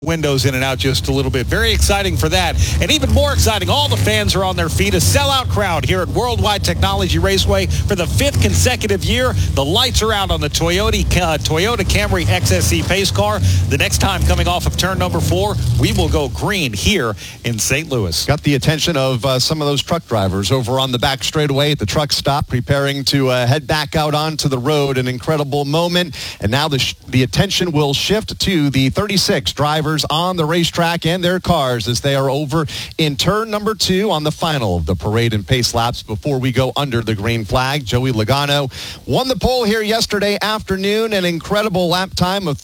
windows in and out just a little bit. Very exciting for that. And even more exciting, all the fans are on their feet. A sellout crowd here at Worldwide Technology Raceway for the 5th consecutive year. The lights are out on the Toyota Camry XSE pace car. The next time coming off of turn number 4, we will go green here in St. Louis. Got the attention of some of those truck drivers over on the back straightaway at the truck stop, preparing to head back out onto the road. An incredible moment. And now the attention will shift to the 36 drivers on the racetrack and their cars as they are over in turn number 2 on the final of the parade and pace laps before we go under the green flag. Joey Logano won the pole here yesterday afternoon, an incredible lap time of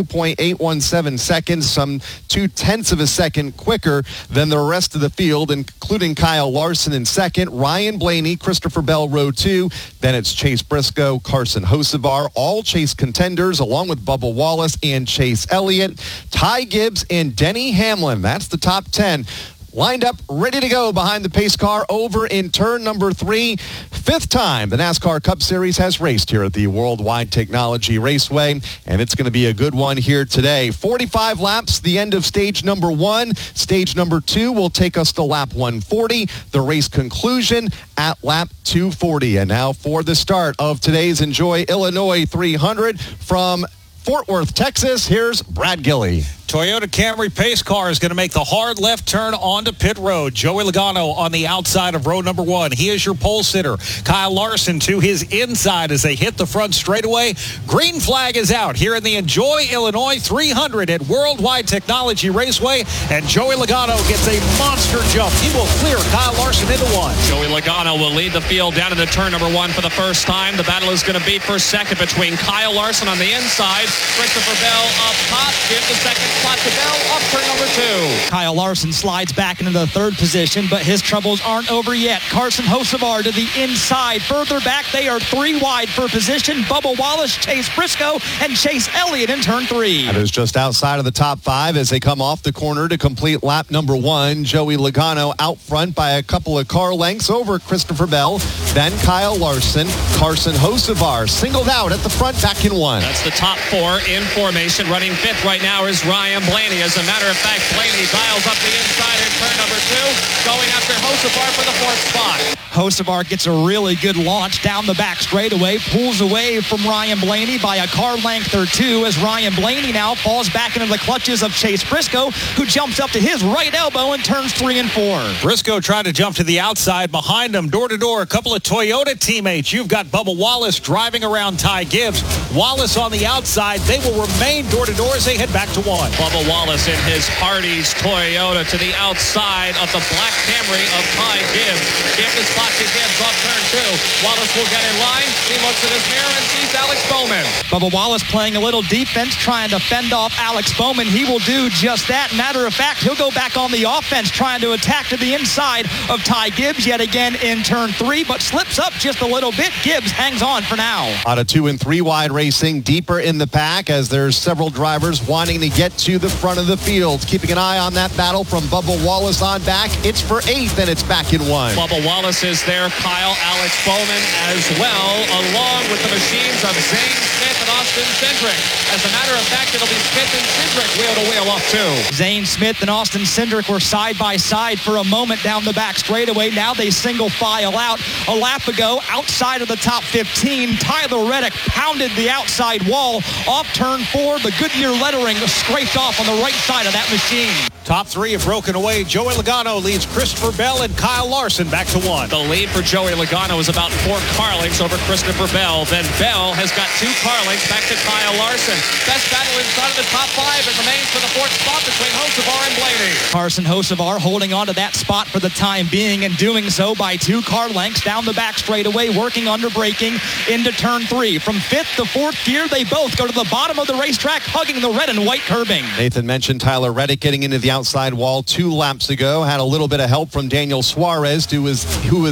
32.817 seconds, some 0.2 of a second quicker than the rest of the field, including Kyle Larson in second, Ryan Blaney, Christopher Bell, row 2. Then it's Chase Briscoe, Carson Hocevar, all Chase contenders, along with Bubba Wallace and Chase Elliott. Ty Gibbs and Denny Hamlin. That's the top 10. Lined up, ready to go behind the pace car over in turn number 3. 5th time the NASCAR Cup Series has raced here at the Worldwide Technology Raceway, and it's going to be a good one here today. 45 laps, the end of stage number 1. Stage number 2 will take us to lap 140. The race conclusion at lap 240. And now for the start of today's Enjoy Illinois 300 from Fort Worth, Texas, here's Brad Gilley. Toyota Camry pace car is going to make the hard left turn onto pit road. Joey Logano on the outside of row number 1. He is your pole sitter. Kyle Larson to his inside as they hit the front straightaway. Green flag is out here in the Enjoy Illinois 300 at Worldwide Technology Raceway. And Joey Logano gets a monster jump. He will clear Kyle Larson into 1. Joey Logano will lead the field down into turn number 1 for the first time. The battle is going to be for second between Kyle Larson on the inside, Christopher Bell up top. Give the second spot to Bell up turn number 2. Kyle Larson slides back into the 3rd position, but his troubles aren't over yet. Carson Hocevar to the inside. Further back, they are 3 wide for position. Bubba Wallace, Chase Briscoe, and Chase Elliott in turn 3. That is just outside of the top 5 as they come off the corner to complete lap number 1. Joey Logano out front by a couple of car lengths over Christopher Bell. Then Kyle Larson. Carson Hocevar singled out at the front, back in 1. That's the top 4 in formation. Running 5th right now is Ryan Blaney. As a matter of fact, Blaney dials up the inside in turn number 2, going after Hocevar for the 4th spot. Hocevar gets a really good launch down the back straightaway, pulls away from Ryan Blaney by a car length or 2 as Ryan Blaney now falls back into the clutches of Chase Briscoe, who jumps up to his right elbow in turns 3 and 4. Briscoe tried to jump to the outside. Behind him, door to door, a couple of Toyota teammates. You've got Bubba Wallace driving around Ty Gibbs. Wallace on the outside. They will remain door to door as they head back to 1. Bubba Wallace in his Hardee's Toyota to the outside of the black Camry of Ty Gibbs. Give the spot to Gibbs off turn 2. Wallace will get in line. He looks at his mirror and sees Alex Bowman. Bubba Wallace playing a little defense, trying to fend off Alex Bowman. He will do just that. Matter of fact, he'll go back on the offense, trying to attack to the inside of Ty Gibbs yet again in turn 3, but slips up just a little bit. Gibbs hangs on for now. Out of 2 and 3 wide racing, deeper in the pack as there's several drivers wanting to get to the front of the field. Keeping an eye on that battle from Bubba Wallace on back. It's for 8th, and it's back in 1. Bubba Wallace is there. Kyle Alex Bowman as well, along with the machines of Zane Smith and Austin Cindric. As a matter of fact, it'll be Smith and Cindric wheel to wheel off 2. Zane Smith and Austin Cindric were side by side for a moment down the back straightaway. Now they single file out. A lap ago, outside of the top 15, Tyler Reddick pounded the outside wall off turn 4. The Goodyear lettering scraped off on the right side of that machine. Top 3 have broken away. Joey Logano leads Christopher Bell and Kyle Larson back to 1. The lead for Joey Logano is about 4 car lengths over Christopher Bell. Then Bell has got 2 car lengths back to Kyle Larson. Best battle inside of the top 5. It remains for the 4th spot between Hocevar and Blaney. Carson Hocevar holding on to that spot for the time being and doing so by 2 car lengths down the back straightaway, working under braking into turn 3. From 5th to 4th gear, they both go to the bottom of the racetrack, hugging the red and white curbing. Nathan mentioned Tyler Reddick getting into the outside wall 2 laps ago. Had a little bit of help from Daniel Suarez, who was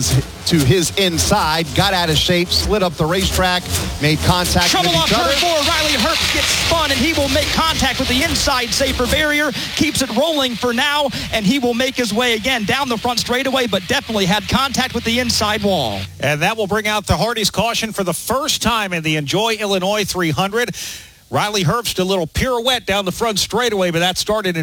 to his inside, got out of shape, slid up the racetrack, made contact Trouble with each on other. turn 4. Riley Herbst gets spun, and he will make contact with the inside safer barrier. Keeps it rolling for now, and he will make his way again down the front straightaway, but definitely had contact with the inside wall. And that will bring out the Hardee's caution for the first time in the Enjoy Illinois 300. Riley Herbst, a little pirouette down the front straightaway, but that started in